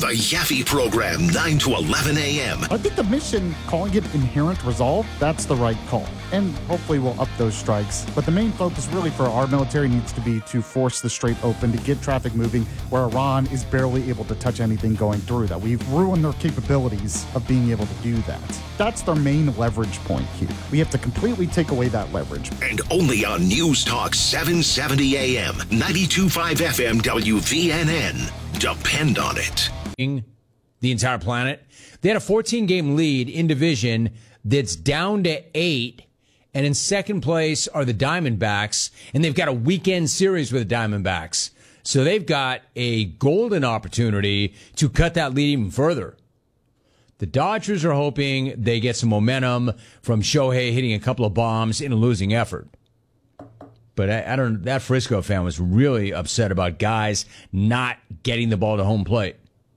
The Yaffe Program, 9 to 11 a.m. I think the mission, calling it Inherent Resolve, that's the right call. And hopefully we'll up those strikes. But the main focus really for our military needs to be to force the Strait open, to get traffic moving, where Iran is barely able to touch anything going through that. We've ruined their capabilities of being able to do that. That's their main leverage point here. We have to completely take away that leverage. And only on News Talk 770 AM, 92.5 FM WVNN. Depend on it. The entire planet. They had a 14-game lead in division that's down to 8, and in second place are the Diamondbacks, and they've got a weekend series with the Diamondbacks. So they've got a golden opportunity to cut that lead even further. The Dodgers are hoping they get some momentum from Shohei hitting a couple of bombs in a losing effort. But I don't. That Frisco fan was really upset about guys not getting the ball to home plate.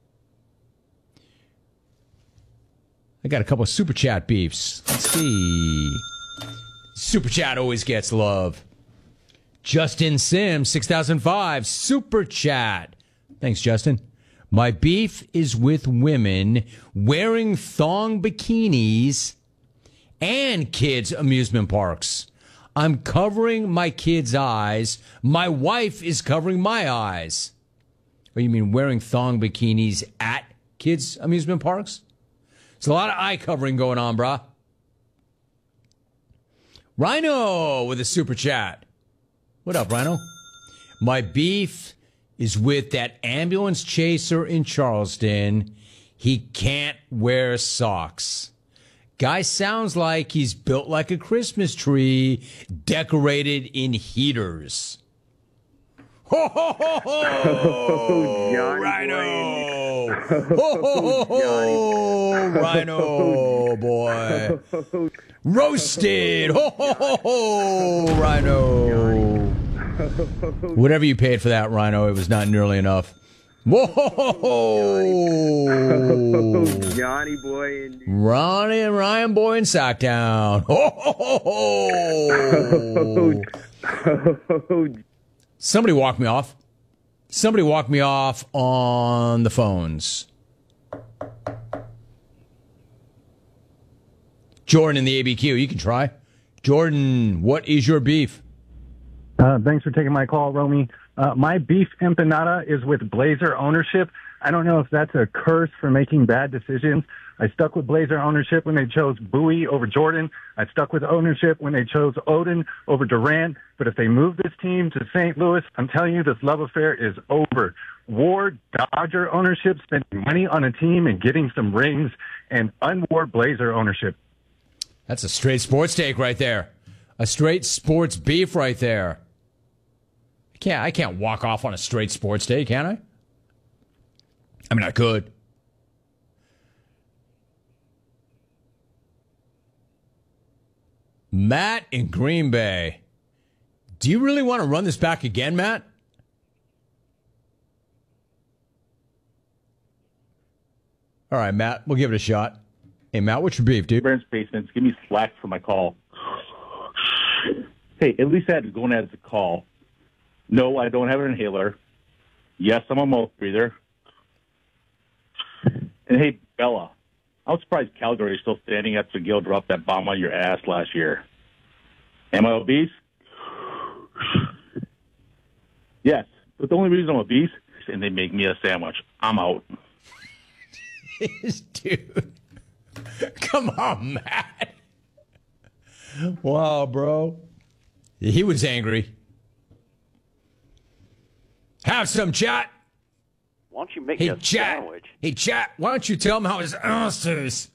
I got a couple of Super Chat beefs. Let's see. Super Chat always gets love. Justin Sims, 6005, Super Chat. Thanks, Justin. My beef is with women wearing thong bikinis and kids' amusement parks. I'm covering my kids' eyes. My wife is covering my eyes. Or you mean wearing thong bikinis at kids' amusement parks? There's a lot of eye covering going on, brah. Rhino with a super chat. What up, Rhino? My beef is with that ambulance chaser in Charleston. He can't wear socks. Guy sounds like he's built like a Christmas tree, decorated in heaters. Ho, ho, ho, ho! Johnny Rhino! Ho, ho, ho, ho! Rhino, boy. Roasted! Ho, ho, ho, ho! Rhino. Whatever you paid for that, Rhino, it was not nearly enough. Whoa! Johnny boy and Ronnie and Ryan boy in Sacktown. Ho! Somebody walk me off. Somebody walk me off on the phones. Jordan in the ABQ, you can try. Jordan, what is your beef? Thanks for taking my call, Romy. My beef empanada is with Blazer ownership. I don't know if that's a curse for making bad decisions. I stuck with Blazer ownership when they chose Bowie over Jordan. I stuck with ownership when they chose Odin over Durant. But if they move this team to St. Louis, I'm telling you, this love affair is over. Ward Dodger ownership, spending money on a team and getting some rings, and unward Blazer ownership. That's a straight sports take right there. A straight sports beef right there. I can't walk off on a straight sports day, can I? I mean, I could. Matt in Green Bay. Do you really want to run this back again, Matt? All right, Matt, we'll give it a shot. Hey, Matt, what's your beef, dude? Burns Basements, give me slack for my call. Hey, at least I had to go in as a call. No, I don't have an inhaler. Yes, I'm a mouth breather. And hey, Bella, I was surprised Calgary is still standing after Gil dropped that bomb on your ass last year. Am I obese? Yes, but the only reason I'm obese is and they make me a sandwich. I'm out. Dude, come on, Matt. Wow, bro. He was angry. Have some, chat. Why don't you make me a sandwich? Hey, chat, why don't you tell him how his ass is?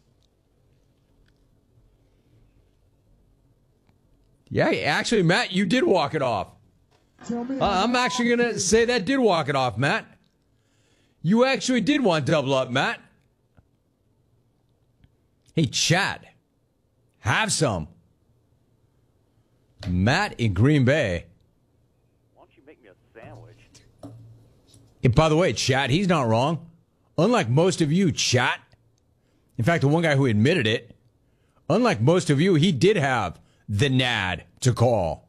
Yeah, actually, Matt, you did walk it off. I'm actually going to say that did walk it off, Matt. You actually did want double up, Matt. Hey, chat, have some. Matt in Green Bay. Why don't you make me a sandwich? And by the way, chat, he's not wrong. Unlike most of you, chat. In fact, the one guy who admitted it, unlike most of you, he did have the NAD to call.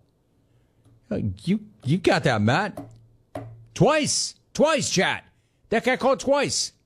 You got that, Matt. Twice, chat. That guy called twice.